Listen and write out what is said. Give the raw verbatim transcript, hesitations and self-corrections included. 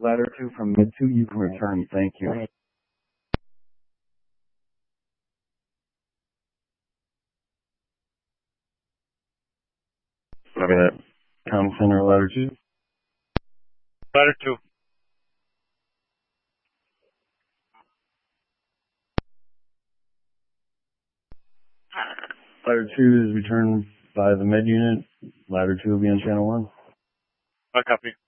Ladder two from mid two, you can return. Thank you. Copy that. Comm center, ladder two. Ladder two. Ladder two is returned by the med unit. Ladder two will be on channel one. I copy.